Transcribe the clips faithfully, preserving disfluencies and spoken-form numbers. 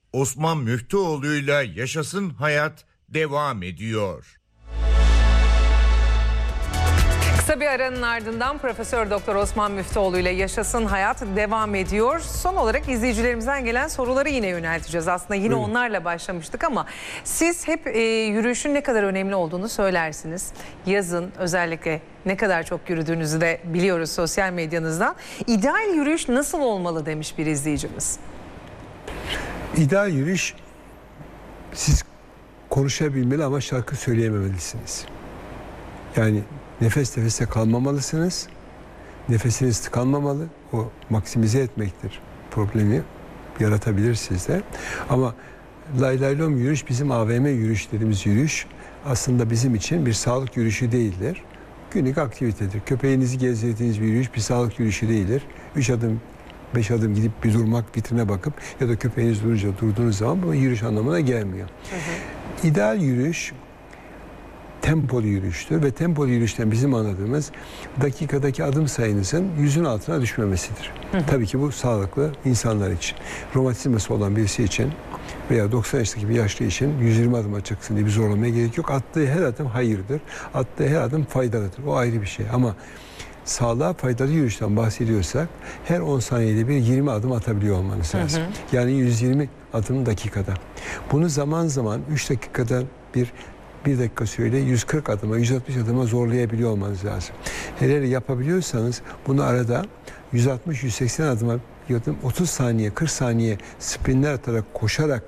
Osman Müftüoğlu'yla Yaşasın Hayat devam ediyor. Kısa bir aranın ardından Profesör Doktor Osman Müftüoğlu ile Yaşasın Hayat devam ediyor. Son olarak izleyicilerimizden gelen soruları yine yönelteceğiz. Aslında yine Buyurun. onlarla başlamıştık ama siz hep e, yürüyüşün ne kadar önemli olduğunu söylersiniz. Yazın özellikle ne kadar çok yürüdüğünüzü de biliyoruz sosyal medyanızdan. İdeal yürüyüş nasıl olmalı demiş bir izleyicimiz. İdeal yürüyüş, siz konuşabilmeli ama şarkı söyleyememelisiniz. Yani nefes nefese kalmamalısınız. Nefesiniz tıkanmamalı. O maksimize etmektir. Problemi yaratabilir sizde. Ama lay lay lom yürüyüş, bizim A V M yürüyüş dediğimiz yürüyüş aslında bizim için bir sağlık yürüyüşü değildir. Günlük aktivitedir. Köpeğinizi gezdirdiğiniz bir yürüyüş bir sağlık yürüyüşü değildir. Üç adım, beş adım gidip bir durmak, vitrine bakıp ya da köpeğiniz durunca durduğunuz zaman bu yürüyüş anlamına gelmiyor. Hı hı. İdeal yürüyüş tempolu yürüyüştür ve tempolu yürüyüşten bizim anladığımız dakikadaki adım sayınızın yüzün altına düşmemesidir. Hı hı. Tabii ki bu sağlıklı insanlar için. Romatizması olan birisi için veya doksan yaşındaki bir yaşlı için yüz yirmi adım atacaksın diye bir zorlamaya gerek yok. Attığı her adım hayırdır. Attığı her adım faydalıdır. O ayrı bir şey ama sağlığa faydalı yürüyüşten bahsediyorsak her on saniyede bir yirmi adım atabiliyor olmanız lazım. Hı hı. Yani yüz yirmi adım dakikada. Bunu zaman zaman üç dakikada bir bir dakika süreyle yüz kırk adıma, yüz altmış adıma zorlayabiliyor olmanız lazım. Eğer yapabiliyorsanız bunu arada yüz altmış yüz seksen adıma otuz saniye, kırk saniye sprinler atarak, koşarak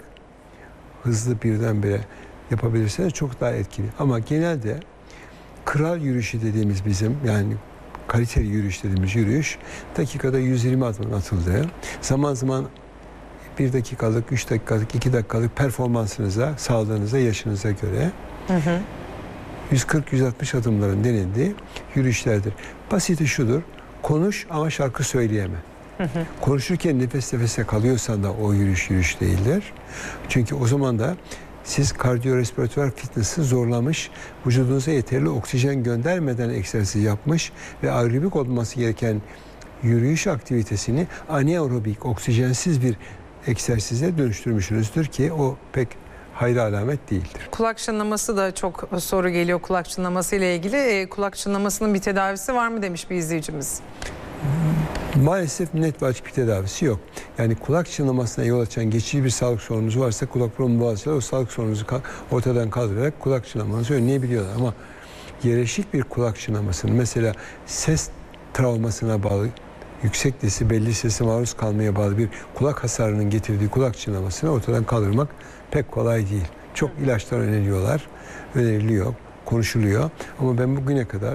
hızlı birdenbire yapabilirseniz çok daha etkili. Ama genelde kral yürüyüşü dediğimiz bizim, yani kaliteli yürüyüş dediğimiz yürüyüş dakikada yüz yirmi adım atıldığı, zaman zaman bir dakikalık, üç dakikalık, iki dakikalık performansınıza, sağlığınıza, yaşınıza göre hı hı. yüz kırk yüz altmış adımların denildiği yürüyüşlerdir. Basiti şudur: konuş ama şarkı söyleyeme. Hı hı. Konuşurken nefes nefese kalıyorsan da o yürüyüş yürüyüş değildir. Çünkü o zaman da siz kardiyorespiratör fitness'ı zorlamış, vücudunuza yeterli oksijen göndermeden egzersiz yapmış ve aerobik olması gereken yürüyüş aktivitesini anaerobik, oksijensiz bir egzersize dönüştürmüşsünüzdür ki o pek hayra alamet değildir. Kulak çınlaması da çok soru geliyor kulak çınlaması ile ilgili. E, kulak çınlamasının bir tedavisi var mı demiş bir izleyicimiz. Maalesef net ve açık bir tedavisi yok. Yani kulak çınlamasına yol açan geçici bir sağlık sorununuz varsa kulak burun boğazıyla o sağlık sorununuzu ortadan kaldırarak kulak çınlamanızı önleyebiliyorlar. Ama yerleşik bir kulak çınlamasının, mesela ses travmasına bağlı, yüksek desibelli sese maruz kalmaya bağlı bir kulak hasarının getirdiği kulak çınlamasını ortadan kaldırmak pek kolay değil. Çok ilaçlar öneriliyorlar, öneriliyor, konuşuluyor. Ama ben bugüne kadar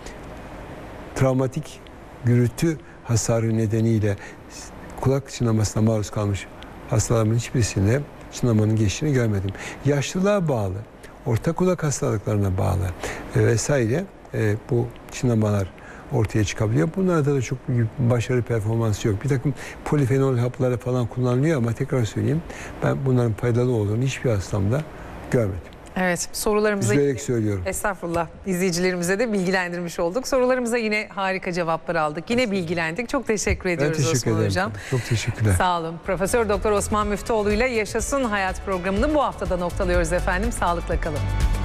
travmatik gürültü hasarı nedeniyle kulak çınlamasına maruz kalmış hastalarımın hiçbirisinde çınlamanın geçtiğini görmedim. Yaşlılığa bağlı, orta kulak hastalıklarına bağlı e, vesaire e, bu çınlamalar ortaya çıkabiliyor. Bunlarda da çok büyük başarı performansı yok. Bir takım polifenol hapları falan kullanılıyor ama tekrar söyleyeyim, ben bunların faydalı olduğunu hiçbir hastamda görmedim. Evet, sorularımıza üzülerek söylüyorum. Estağfurullah, izleyicilerimize de bilgilendirmiş olduk. Sorularımıza yine harika cevaplar aldık. Yine bilgilendik. Çok teşekkür ediyoruz ben teşekkür Osman ederim. Hocam. Çok teşekkürler. Sağ olun. Profesör Doktor Osman Müftüoğlu ile Yaşasın Hayat programını bu haftada noktalıyoruz efendim. Sağlıkla kalın.